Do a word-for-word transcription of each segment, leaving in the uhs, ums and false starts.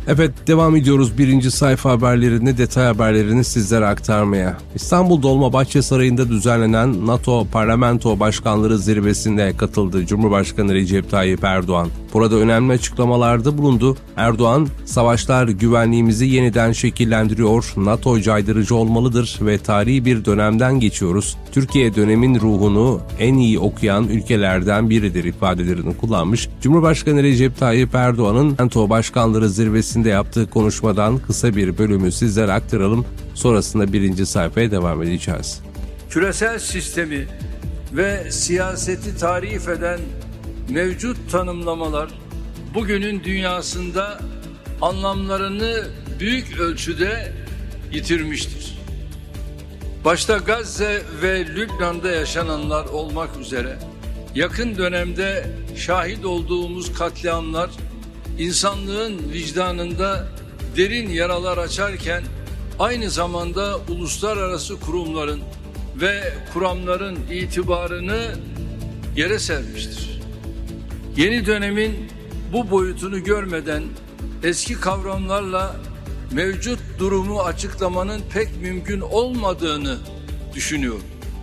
Evet, devam ediyoruz birinci sayfa haberlerini, detay haberlerini sizlere aktarmaya. İstanbul Dolmabahçe Sarayı'nda düzenlenen NATO Parlamento Başkanları Zirvesi'nde katıldı Cumhurbaşkanı Recep Tayyip Erdoğan. Burada önemli açıklamalarda bulundu. Erdoğan, savaşlar güvenliğimizi yeniden şekillendiriyor, NATO caydırıcı olmalıdır ve tarihi bir dönemden geçiyoruz. Türkiye dönemin ruhunu en iyi okuyan ülkelerden biridir ifadelerini kullanmış. Cumhurbaşkanı Recep Tayyip Erdoğan'ın NATO Başkanları Zirvesi'nde yaptığı konuşmadan kısa bir bölümü sizlere aktaralım. Sonrasında birinci sayfaya devam edeceğiz. Küresel sistemi ve siyaseti tarif eden mevcut tanımlamalar bugünün dünyasında anlamlarını büyük ölçüde yitirmiştir. Başta Gazze ve Lübnan'da yaşananlar olmak üzere yakın dönemde şahit olduğumuz katliamlar insanlığın vicdanında derin yaralar açarken aynı zamanda uluslararası kurumların ve kuramların itibarını yere sermiştir. Yeni dönemin bu boyutunu görmeden eski kavramlarla mevcut durumu açıklamanın pek mümkün olmadığını düşünüyorum.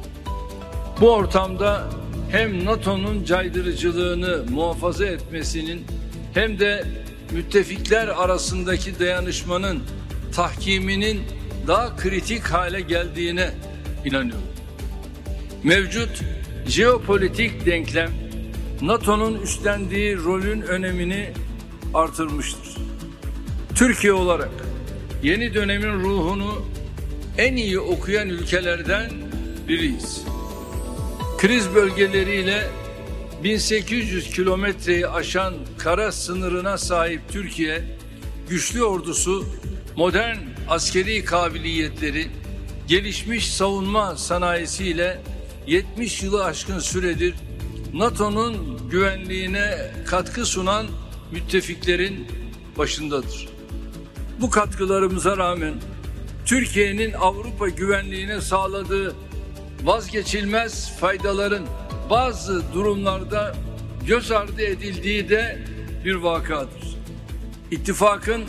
Bu ortamda hem NATO'nun caydırıcılığını muhafaza etmesinin hem de müttefikler arasındaki dayanışmanın tahkiminin daha kritik hale geldiğine inanıyorum. Mevcut jeopolitik denklem NATO'nun üstlendiği rolün önemini artırmıştır. Türkiye olarak yeni dönemin ruhunu en iyi okuyan ülkelerden biriyiz. Kriz bölgeleriyle bin sekiz yüz kilometreyi aşan kara sınırına sahip Türkiye, güçlü ordusu, modern askeri kabiliyetleri, gelişmiş savunma sanayisiyle yetmiş yılı aşkın süredir NATO'nun güvenliğine katkı sunan müttefiklerin başındadır. Bu katkılarımıza rağmen Türkiye'nin Avrupa güvenliğine sağladığı vazgeçilmez faydaların bazı durumlarda göz ardı edildiği de bir vakadır. İttifakın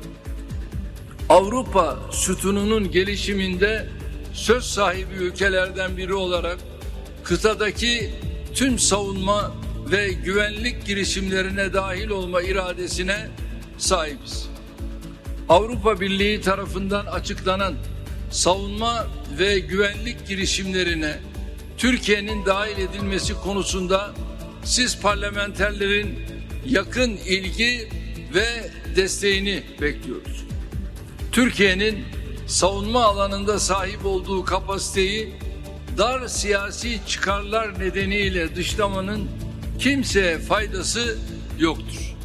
Avrupa sütununun gelişiminde söz sahibi ülkelerden biri olarak kıtadaki tüm savunma ve güvenlik girişimlerine dahil olma iradesine sahibiz. Avrupa Birliği tarafından açıklanan savunma ve güvenlik girişimlerine Türkiye'nin dahil edilmesi konusunda siz parlamenterlerin yakın ilgi ve desteğini bekliyoruz. Türkiye'nin savunma alanında sahip olduğu kapasiteyi dar siyasi çıkarlar nedeniyle dışlamanın kimseye faydası yoktur.